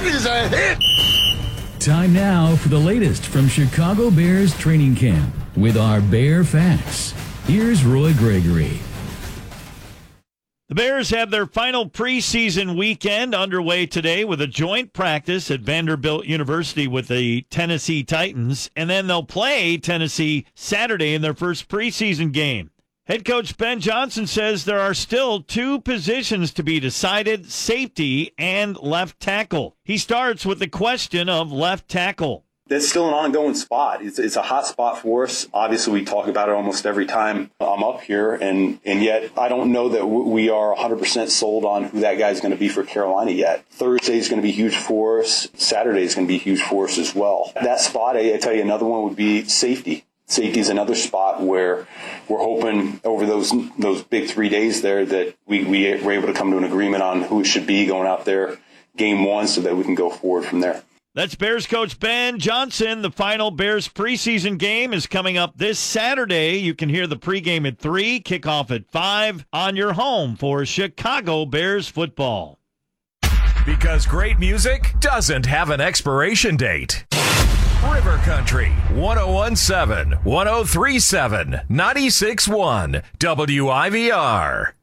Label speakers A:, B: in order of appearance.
A: is a hit.
B: Time now for the latest from Chicago Bears training camp with our Bear Facts. Here's Roy Gregory.
C: The Bears have their final preseason weekend underway today with a joint practice at Vanderbilt University with the Tennessee Titans, and then they'll play Tennessee Saturday in their first preseason game. Head coach Ben Johnson says there are still two positions to be decided, safety and left tackle. He starts with the question of left tackle.
D: That's still an ongoing spot. It's a hot spot for us. Obviously, we talk about it almost every time I'm up here, and yet I don't know that we are 100% sold on who that guy's going to be for Carolina yet. Thursday is going to be huge for us. Saturday is going to be huge for us as well. That spot, I tell you, another one would be safety. Safety is another spot where we're hoping over those big 3 days there that we were able to come to an agreement on who it should be going out there game one so that we can go forward from there.
C: That's Bears coach Ben Johnson. The final Bears preseason game is coming up this Saturday. You can hear the pregame at 3, kickoff at 5 on your home for Chicago Bears football.
E: Because great music doesn't have an expiration date. River Country, 1017, 1037, 96.1, WIVR.